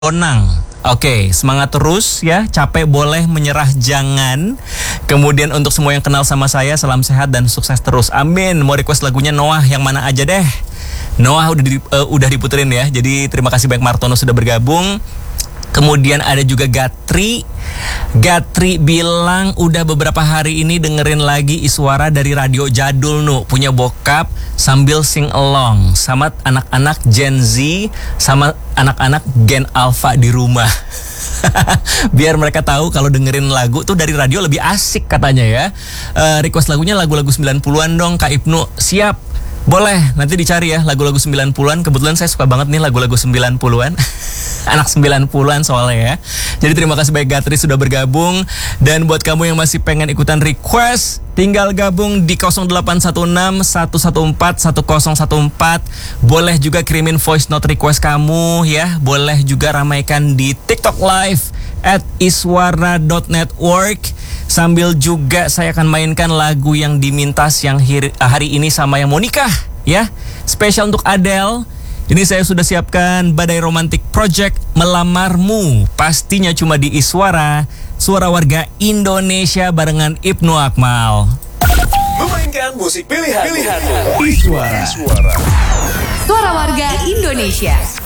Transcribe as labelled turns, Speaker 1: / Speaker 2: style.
Speaker 1: Onang. Oke, semangat terus ya. Capek boleh, menyerah jangan. Kemudian untuk semua yang kenal sama saya, salam sehat dan sukses terus. Amin. Mau request lagunya Noah yang mana aja deh. Noah udah diputerin ya. Jadi terima kasih banyak Martono sudah bergabung. Kemudian ada juga Gatri. Gatri bilang udah beberapa hari ini dengerin lagi Iswara dari radio jadul nu. Punya bokap sambil sing along sama anak-anak Gen Z sama anak-anak Gen Alpha di rumah. Biar mereka tahu kalau dengerin lagu tuh dari radio lebih asik katanya ya. Request lagunya lagu-lagu 90-an dong Kak Ibnu. Siap. Boleh, nanti dicari ya lagu-lagu 90-an. Kebetulan saya suka banget nih lagu-lagu 90-an. Anak 90-an soalnya ya. Jadi terima kasih banyak Gatri sudah bergabung. Dan buat kamu yang masih pengen ikutan request, tinggal gabung di 0816 114 1014. Boleh juga kirimin voice note request kamu ya. Boleh juga ramaikan di TikTok Live @iswara.network. Sambil juga saya akan mainkan lagu yang diminta siang hari ini sama yang mau nikah ya. Spesial untuk Adele. Ini saya sudah siapkan Badai Romantic Project Melamarmu. Pastinya cuma di Iswara, suara warga Indonesia barengan Ibnu Akmal.
Speaker 2: Memainkan musik pilihan.
Speaker 1: Iswara.
Speaker 3: Suara warga Indonesia.